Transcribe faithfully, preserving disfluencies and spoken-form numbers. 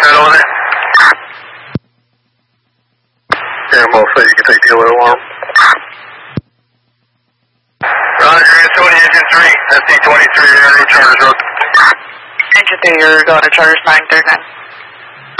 Right over there. Yeah, I'm all set. You can take the other alarm. Roger, it's Tony Engine three, S D twenty-three, Air Road, Charters Road. Engine three, you're going to Charters nine thirty-nine.